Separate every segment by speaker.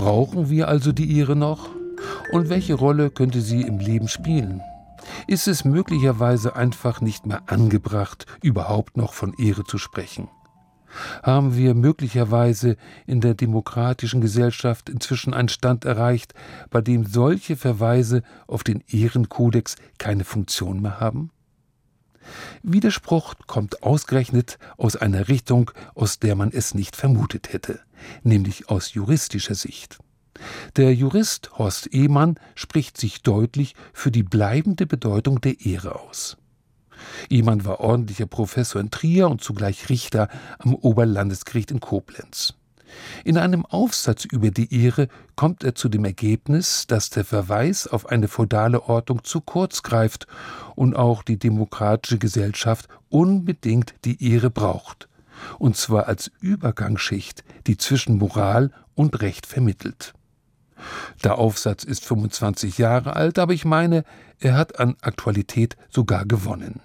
Speaker 1: Brauchen wir also die Ehre noch? Und welche Rolle könnte sie im Leben spielen? Ist es möglicherweise einfach nicht mehr angebracht, überhaupt noch von Ehre zu sprechen? Haben wir möglicherweise in der demokratischen Gesellschaft inzwischen einen Stand erreicht, bei dem solche Verweise auf den Ehrenkodex keine Funktion mehr haben? Widerspruch kommt ausgerechnet aus einer Richtung, aus der man es nicht vermutet hätte, nämlich aus juristischer Sicht. Der Jurist Horst Ehemann spricht sich deutlich für die bleibende Bedeutung der Ehre aus. Ehemann war ordentlicher Professor in Trier und zugleich Richter am Oberlandesgericht in Koblenz. In einem Aufsatz über die Ehre kommt er zu dem Ergebnis, dass der Verweis auf eine feudale Ordnung zu kurz greift und auch die demokratische Gesellschaft unbedingt die Ehre braucht, und zwar als Übergangsschicht, die zwischen Moral und Recht vermittelt. Der Aufsatz ist 25 Jahre alt, aber ich meine, er hat an Aktualität sogar gewonnen.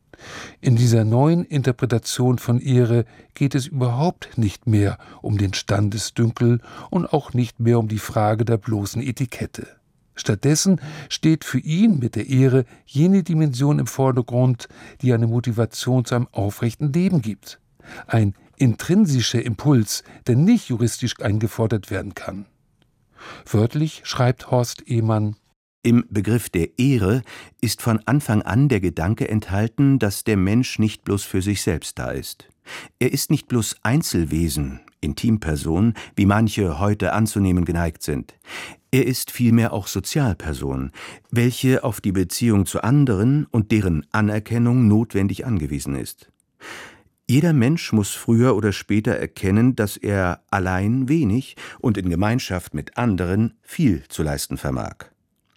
Speaker 1: In dieser neuen Interpretation von Ehre geht es überhaupt nicht mehr um den Standesdünkel und auch nicht mehr um die Frage der bloßen Etikette. Stattdessen steht für ihn mit der Ehre jene Dimension im Vordergrund, die eine Motivation zu einem aufrechten Leben gibt. Ein intrinsischer Impuls, der nicht juristisch eingefordert werden kann. Wörtlich schreibt Horst Ehemann:
Speaker 2: Im Begriff der Ehre ist von Anfang an der Gedanke enthalten, dass der Mensch nicht bloß für sich selbst da ist. Er ist nicht bloß Einzelwesen, Intimperson, wie manche heute anzunehmen geneigt sind. Er ist vielmehr auch Sozialperson, welche auf die Beziehung zu anderen und deren Anerkennung notwendig angewiesen ist. Jeder Mensch muss früher oder später erkennen, dass er allein wenig und in Gemeinschaft mit anderen viel zu leisten vermag.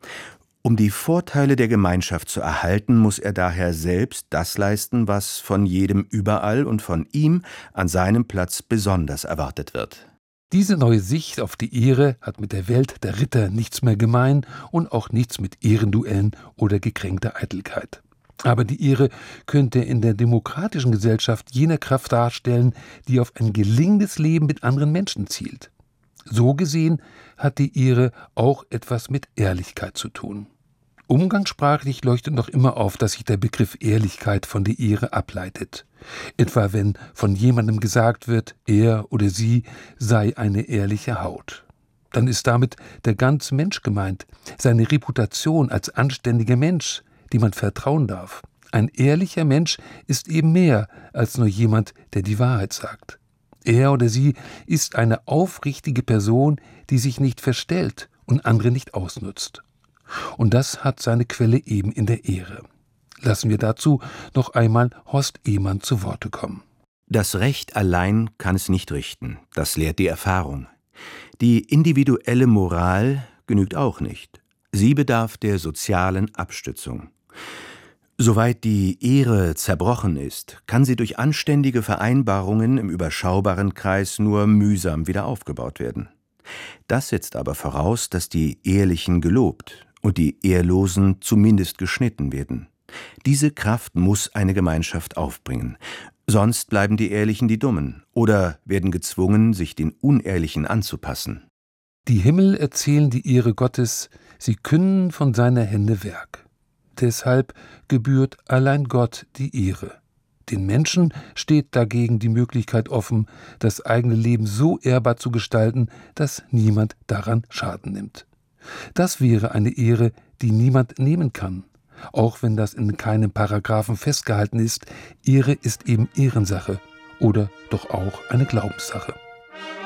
Speaker 2: Um die Vorteile der Gemeinschaft zu erhalten, muss er daher selbst das leisten, was von jedem überall und von ihm an seinem Platz besonders erwartet wird.
Speaker 1: Diese neue Sicht auf die Ehre hat mit der Welt der Ritter nichts mehr gemein und auch nichts mit Ehrenduellen oder gekränkter Eitelkeit. Aber die Ehre könnte in der demokratischen Gesellschaft jene Kraft darstellen, die auf ein gelingendes Leben mit anderen Menschen zielt. So gesehen hat die Ehre auch etwas mit Ehrlichkeit zu tun. Umgangssprachlich leuchtet noch immer auf, dass sich der Begriff Ehrlichkeit von der Ehre ableitet. Etwa wenn von jemandem gesagt wird, er oder sie sei eine ehrliche Haut. Dann ist damit der ganze Mensch gemeint, seine Reputation als anständiger Mensch, die man vertrauen darf. Ein ehrlicher Mensch ist eben mehr als nur jemand, der die Wahrheit sagt. Er oder sie ist eine aufrichtige Person, die sich nicht verstellt und andere nicht ausnutzt. Und das hat seine Quelle eben in der Ehre. Lassen wir dazu noch einmal Horst Ehemann zu Worte kommen.
Speaker 2: Das Recht allein kann es nicht richten, das lehrt die Erfahrung. Die individuelle Moral genügt auch nicht. Sie bedarf der sozialen Abstützung. Soweit die Ehre zerbrochen ist, kann sie durch anständige Vereinbarungen im überschaubaren Kreis nur mühsam wieder aufgebaut werden. Das setzt aber voraus, dass die Ehrlichen gelobt und die Ehrlosen zumindest geschnitten werden. Diese Kraft muss eine Gemeinschaft aufbringen, sonst bleiben die Ehrlichen die Dummen oder werden gezwungen, sich den Unehrlichen anzupassen.
Speaker 1: Die Himmel erzählen die Ehre Gottes, sie künden von seiner Hände Werk. Deshalb gebührt allein Gott die Ehre. Den Menschen steht dagegen die Möglichkeit offen, das eigene Leben so ehrbar zu gestalten, dass niemand daran Schaden nimmt. Das wäre eine Ehre, die niemand nehmen kann. Auch wenn das in keinem Paragraphen festgehalten ist, Ehre ist eben Ehrensache oder doch auch eine Glaubenssache.